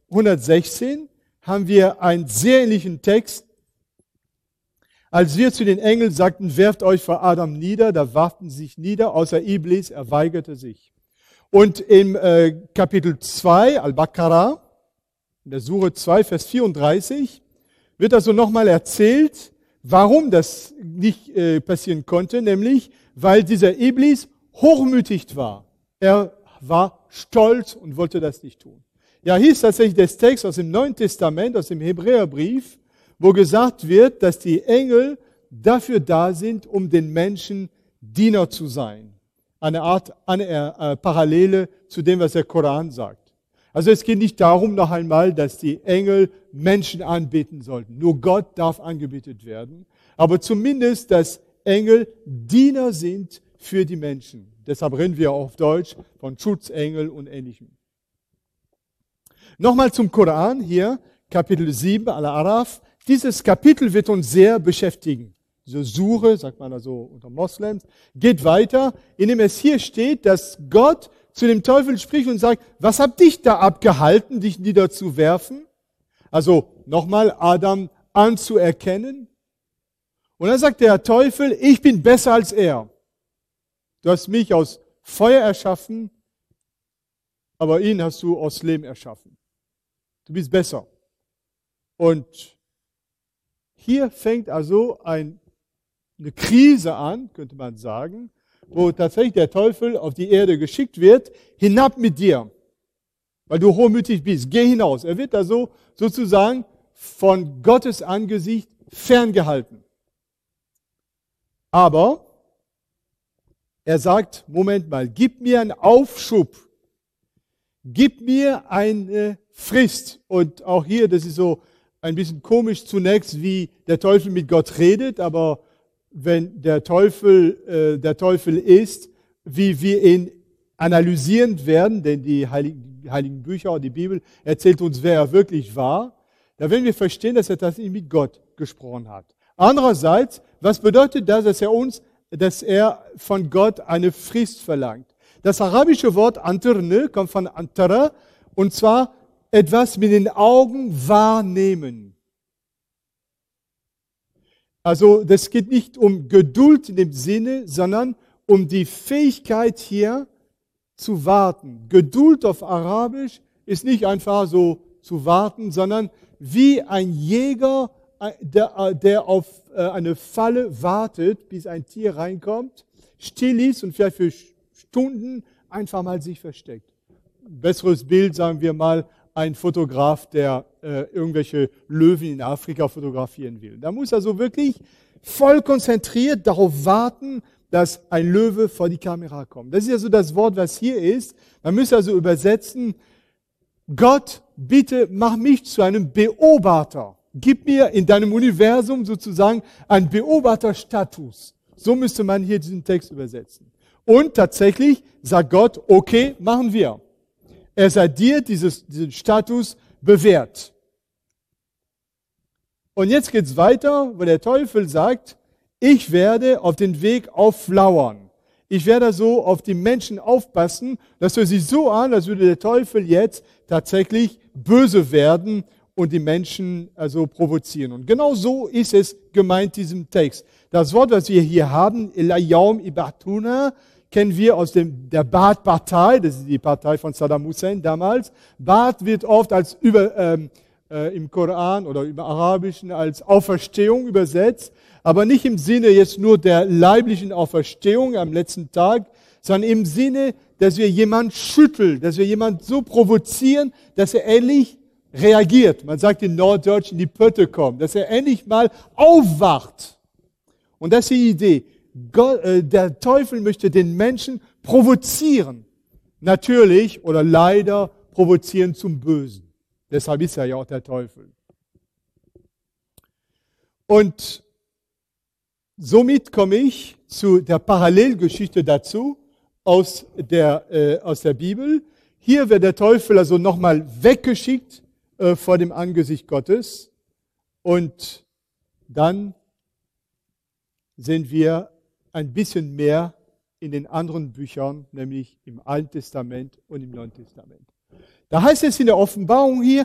116 haben wir einen sehr ähnlichen Text. Als wir zu den Engeln sagten, werft euch vor Adam nieder, da warfen sie sich nieder, außer Iblis, er weigerte sich. Und im Kapitel 2, Al-Baqarah, in der Sure 2, Vers 34, wird also nochmal erzählt, warum das nicht passieren konnte, nämlich weil dieser Iblis hochmütig war. Er war stolz und wollte das nicht tun. Ja, hier ist tatsächlich der Text aus dem Neuen Testament, aus dem Hebräerbrief, wo gesagt wird, dass die Engel dafür da sind, um den Menschen Diener zu sein. Eine Art Parallele zu dem, was der Koran sagt. Also es geht nicht darum, noch einmal, dass die Engel Menschen anbeten sollten. Nur Gott darf angebetet werden. Aber zumindest, dass Engel Diener sind für die Menschen. Deshalb reden wir auf Deutsch von Schutzengel und Ähnlichem. Nochmal zum Koran hier, Kapitel 7, Al-Araf. Dieses Kapitel wird uns sehr beschäftigen. Diese Sure, sagt man also unter Moslems, geht weiter, indem es hier steht, dass Gott zu dem Teufel spricht und sagt, was hat dich da abgehalten, dich niederzuwerfen? Also nochmal Adam anzuerkennen. Und dann sagt der Teufel, ich bin besser als er. Du hast mich aus Feuer erschaffen, aber ihn hast du aus Lehm erschaffen. Du bist besser. Und hier fängt also eine Krise an, könnte man sagen, wo tatsächlich der Teufel auf die Erde geschickt wird, hinab mit dir, weil du hochmütig bist, geh hinaus. Er wird also sozusagen von Gottes Angesicht ferngehalten. Aber er sagt, Moment mal, gib mir einen Aufschub, gib mir eine Frist. Und auch hier, das ist so ein bisschen komisch zunächst, wie der Teufel mit Gott redet, aber wenn der Teufel ist, wie wir ihn analysieren werden, denn die heiligen Bücher, die Bibel erzählt uns, wer er wirklich war, da werden wir verstehen, dass er tatsächlich mit Gott gesprochen hat. Andererseits, was bedeutet das, dass er von Gott eine Frist verlangt? Das arabische Wort Antirne kommt von Antara, und zwar etwas mit den Augen wahrnehmen. Also das geht nicht um Geduld in dem Sinne, sondern um die Fähigkeit hier zu warten. Geduld auf Arabisch ist nicht einfach so zu warten, sondern wie ein Jäger, der auf eine Falle wartet, bis ein Tier reinkommt, still ist und vielleicht für Stunden einfach mal sich versteckt. Besseres Bild, sagen wir mal, ein Fotograf, der irgendwelche Löwen in Afrika fotografieren will. Da muss er also wirklich voll konzentriert darauf warten, dass ein Löwe vor die Kamera kommt. Das ist also das Wort, was hier ist. Man müsste also übersetzen, Gott, bitte mach mich zu einem Beobachter. Gib mir in deinem Universum sozusagen einen Beobachterstatus. So müsste man hier diesen Text übersetzen. Und tatsächlich sagt Gott, okay, machen wir. Er sei dir diesen Status bewährt. Und jetzt geht's weiter, wo der Teufel sagt, ich werde auf den Weg auflauern. Ich werde so auf die Menschen aufpassen. Das hört sich so an, als würde der Teufel jetzt tatsächlich böse werden und die Menschen also provozieren. Und genau so ist es gemeint, diesem Text. Das Wort, was wir hier haben, Elayawm Ibatuna, kennen wir aus der Baath-Partei, das ist die Partei von Saddam Hussein damals. Baath wird oft als im Koran oder im Arabischen als Auferstehung übersetzt, aber nicht im Sinne jetzt nur der leiblichen Auferstehung am letzten Tag, sondern im Sinne, dass wir jemanden schütteln, dass wir jemanden so provozieren, dass er endlich reagiert. Man sagt in Norddeutsch in die Pötte kommt, dass er endlich mal aufwacht. Und das ist die Idee. Der Teufel möchte den Menschen provozieren. Natürlich oder leider provozieren zum Bösen. Deshalb ist er ja auch der Teufel. Und somit komme ich zu der Parallelgeschichte dazu aus der Bibel. Hier wird der Teufel also nochmal weggeschickt vor dem Angesicht Gottes. Und dann sehen wir ein bisschen mehr in den anderen Büchern, nämlich im Alten Testament und im Neuen Testament. Da heißt es in der Offenbarung hier,